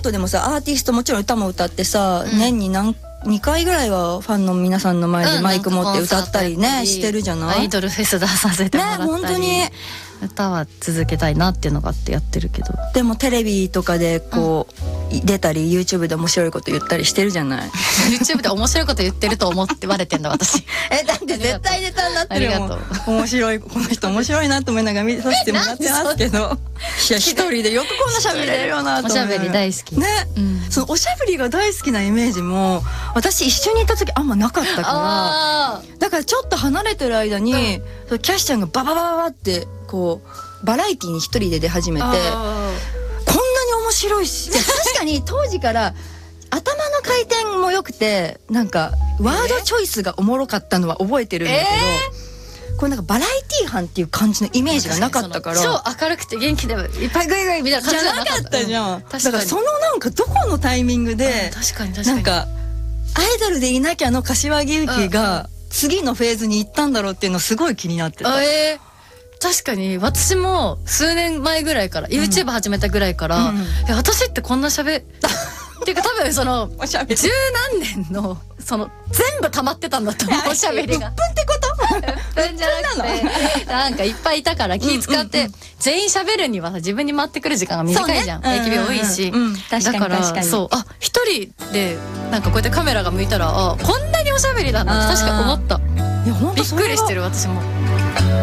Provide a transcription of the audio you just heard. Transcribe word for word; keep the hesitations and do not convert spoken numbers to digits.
トでもさアーティストもちろん歌も歌ってさ、うん、年に何にかいぐらいはファンの皆さんの前でマイク持って歌ったりね、うん、してるじゃない。 アイドルフェス出させてもらったり、ね、本当に歌は続けたいなっていうのがあってやってるけど、 でもテレビとかでこう、うん、出たり YouTube で面白いこと言ったりしてるじゃない YouTube で面白いこと言ってると思ってバレてんだ私えだって絶対ネタになってるもん。面白い、この人面白いなと思いながら見させてもらってますけどいや一人でよくこんな喋れるよなと思う。 おしゃべり大好きね、 うん、そのおしゃべりが大好きなイメージも私一緒にいた時あんまなかったからだからちょっと離れてる間に、うん、キャシちゃんがバババババってこうバラエティに一人で出始めてこんなに面白いし確かに当時から頭の回転も良くてなんかワードチョイスがおもろかったのは覚えてるんだけど、えー、これなんかバラエティ班っていう感じのイメージがなかったから超明るくて元気でいっぱいグイグイみたいな感じじゃなかったじゃん。 だからそのなんかどこのタイミングで確かに確かになんかアイドルでいなきゃの柏木由紀が次のフェーズに行ったんだろうっていうのすごい気になってた。 えー確かに私も数年前ぐらいから、うん、YouTube 始めたぐらいから、うん、いや私ってこんな喋っていうか多分その十何年のその全部溜まってたんだと思うおしゃべりが。 うっぷんってこと？ うっぷんじゃなくてなんかいっぱいいたから気使って、うんうんうん、全員喋るには自分に回ってくる時間が短いじゃん、ね、エキビ多いし、うんうんうん、だからそうあ一人でなんかこうやってカメラが向いたらあこんなにおしゃべりなんだって確か思った。いや本当びっくりしてる私も。